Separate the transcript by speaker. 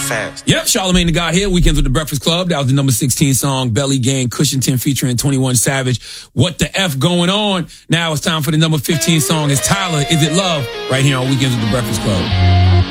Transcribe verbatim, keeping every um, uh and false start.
Speaker 1: fast.
Speaker 2: Yep, Charlamagne the God here. Weekends with the Breakfast Club. That was the number sixteen song, Belly Gang, Cushington featuring twenty-one Savage. What the F going on? Now it's time for the number fifteen song. It's Tyler, Is It Love? Right here on Weekends with the Breakfast Club.